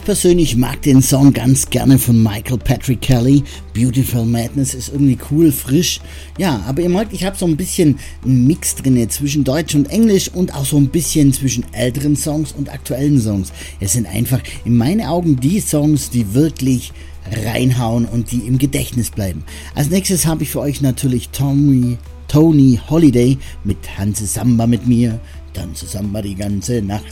Ich persönlich mag den Song ganz gerne von Michael Patrick Kelly. Beautiful Madness ist irgendwie cool, frisch. Ja, aber ihr merkt, ich habe so ein bisschen einen Mix drin zwischen Deutsch und Englisch und auch so ein bisschen zwischen älteren Songs und aktuellen Songs. Es sind einfach in meinen Augen die Songs, die wirklich reinhauen und die im Gedächtnis bleiben. Als nächstes habe ich für euch natürlich Tony Holiday mit Tanze Samba mit mir. Tanze Samba die ganze Nacht.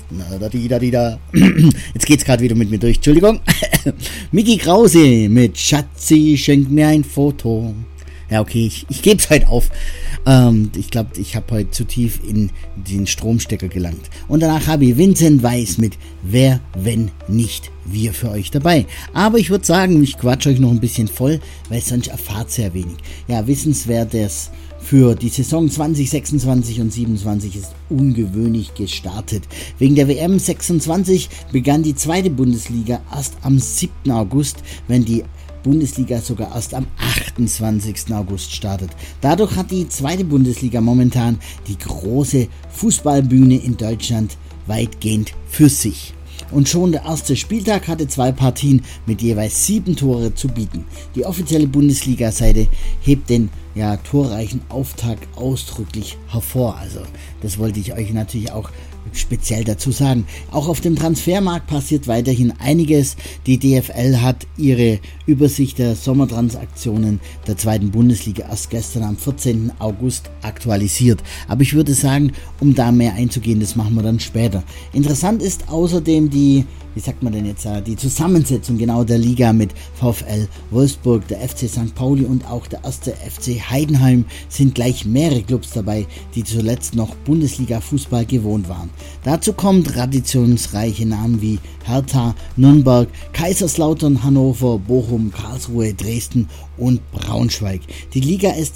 Jetzt geht's gerade wieder mit mir durch. Entschuldigung. Micky Krause mit Schatzi, schenk mir ein Foto. Ja, okay, ich gebe es heute auf. Ich glaube, ich habe heute zu tief in den Stromstecker gelangt. Und danach habe ich Vincent Weiss mit Wer, wenn nicht wir für euch dabei. Aber ich würde sagen, ich quatsche euch noch ein bisschen voll, weil sonst erfahrt sehr wenig. Ja, wissenswertes für die Saison 2026 und 27 ist ungewöhnlich gestartet. Wegen der WM 26 begann die zweite Bundesliga erst am 7. August, wenn die Bundesliga sogar erst am 28. August startet. Dadurch hat die zweite Bundesliga momentan die große Fußballbühne in Deutschland weitgehend für sich. Und schon der erste Spieltag hatte 2 Partien mit jeweils 7 Tore zu bieten. Die offizielle Bundesliga-Seite hebt den torreichen Auftakt ausdrücklich hervor. Also das wollte ich euch natürlich auch speziell dazu sagen. Auch auf dem Transfermarkt passiert weiterhin einiges. Die DFL hat ihre Übersicht der Sommertransaktionen der zweiten Bundesliga erst gestern am 14. August aktualisiert. Aber ich würde sagen, um da mehr einzugehen, das machen wir dann später. Interessant ist außerdem die Zusammensetzung genau der Liga mit VfL Wolfsburg, der FC St. Pauli und auch der erste FC Heidenheim sind gleich mehrere Clubs dabei, die zuletzt noch Bundesliga-Fußball gewohnt waren. Dazu kommen traditionsreiche Namen wie Hertha, Nürnberg, Kaiserslautern, Hannover, Bochum, Karlsruhe, Dresden und Braunschweig. Die Liga ist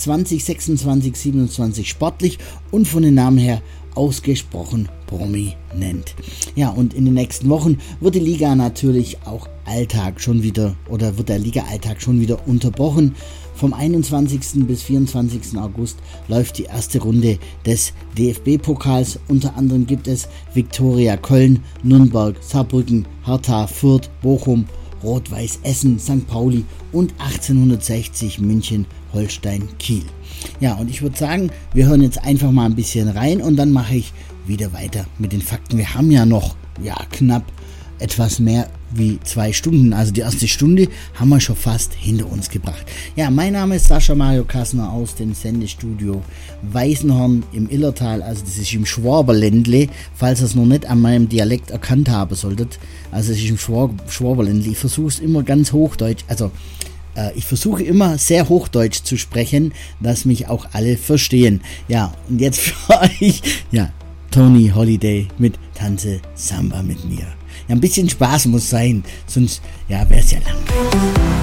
2026-27 sportlich und von den Namen her ausgesprochen prominent. Ja, und in den nächsten Wochen wird die Liga natürlich auch wird der Liga-Alltag schon wieder unterbrochen. Vom 21. bis 24. August läuft die erste Runde des DFB-Pokals. Unter anderem gibt es Viktoria Köln, Nürnberg, Saarbrücken, Hertha, Fürth, Bochum, Rot-Weiß Essen, St. Pauli und 1860 München, Holstein, Kiel. Ja, und ich würde sagen, wir hören jetzt einfach mal ein bisschen rein und dann mache ich wieder weiter mit den Fakten. Wir haben ja noch knapp etwas mehr wie 2 Stunden. Also die erste Stunde haben wir schon fast hinter uns gebracht. Ja, mein Name ist Sascha Mario Kassner aus dem Sendestudio Weißenhorn im Illertal. Also das ist im Schwaberländle, falls ihr es noch nicht an meinem Dialekt erkannt haben solltet. Also es ist im Schwaberländle. Ich versuche es immer ganz hochdeutsch, ich versuche immer sehr Hochdeutsch zu sprechen, dass mich auch alle verstehen. Ja, und jetzt für euch, Tony Holiday mit Tanze Samba mit mir. Ja, ein bisschen Spaß muss sein, sonst wäre es ja lang.